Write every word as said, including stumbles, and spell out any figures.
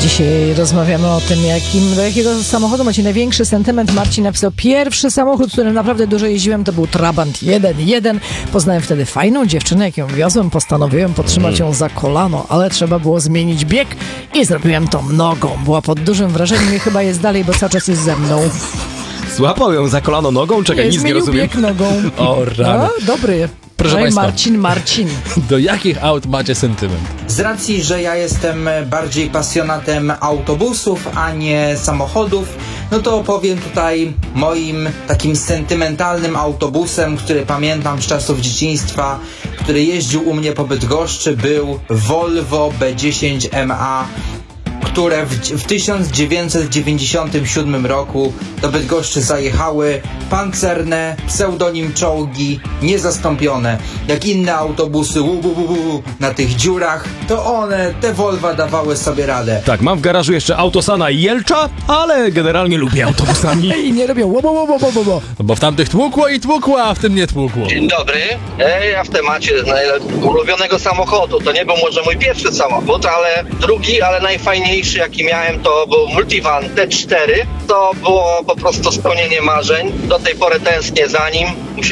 Dzisiaj rozmawiamy o tym, jakim, do jakiego samochodu macie największy sentyment. Marcin napisał, pierwszy samochód, którym naprawdę dużo jeździłem, to był Trabant jeden jeden. Poznałem wtedy fajną dziewczynę, jak ją wiozłem, postanowiłem potrzymać ją za kolano, ale trzeba było zmienić bieg i zrobiłem to nogą. Była pod dużym wrażeniem i chyba jest dalej, bo cały czas jest ze mną. Złapał ją za kolano nogą? Czekaj, Nie, nic nie rozumiem. bieg nogą. O rany. No, dobry. Proszę Ej, państwa. Marcin, Marcin. Do jakich aut macie sentyment? Z racji, że ja jestem bardziej pasjonatem autobusów, a nie samochodów, no to opowiem tutaj moim takim sentymentalnym autobusem, który pamiętam z czasów dzieciństwa, który jeździł u mnie po Bydgoszczy, był Volvo B dziesięć M A, które w, w tysiąc dziewięćset dziewięćdziesiątym siódmym roku do Bydgoszczy zajechały pancerne, pseudonim czołgi, niezastąpione. Jak inne autobusy wu, wu, wu, wu, na tych dziurach, to one, te Volva dawały sobie radę. Tak, mam w garażu jeszcze Autosana i Jelcza, ale generalnie lubię autobusami. I nie robią ło, ło, ło, ło, ło, ło. Bo w tamtych tłukło i tłukło, a w tym nie tłukło. Dzień dobry. E, Ja w temacie najle- ulubionego samochodu. To nie był może mój pierwszy samochód, ale drugi, ale najfajniejszy jaki miałem, to był Multivan T cztery. To było po prostu spełnienie marzeń. Do tej pory tęsknię za nim. Musiałem